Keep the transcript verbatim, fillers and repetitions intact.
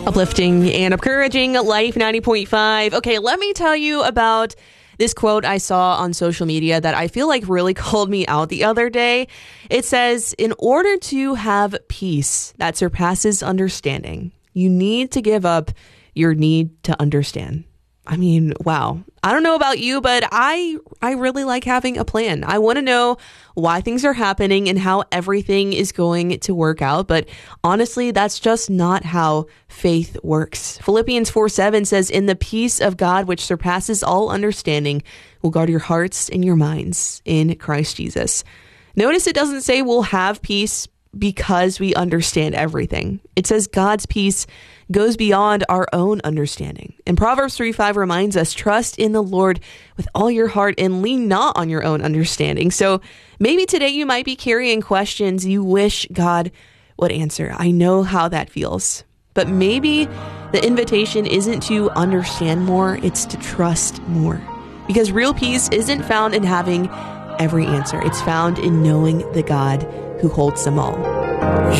Uplifting and encouraging Life ninety point five. Okay, let me tell you about this quote I saw on social media that I feel like really called me out the other day. It says, in order to have peace that surpasses understanding, you need to give up your need to understand. I mean, wow. I don't know about you, but I I really like having a plan. I want to know why things are happening and how everything is going to work out. But honestly, that's just not how faith works. Philippians four seven says, in the peace of God, which surpasses all understanding, will guard your hearts and your minds in Christ Jesus. Notice it doesn't say we'll have peace because we understand everything. It says God's peace goes beyond our own understanding. And Proverbs three five reminds us, trust in the Lord with all your heart and lean not on your own understanding. So maybe today you might be carrying questions you wish God would answer. I know how that feels. But maybe the invitation isn't to understand more, it's to trust more. Because real peace isn't found in having every answer. It's found in knowing the God who holds them all.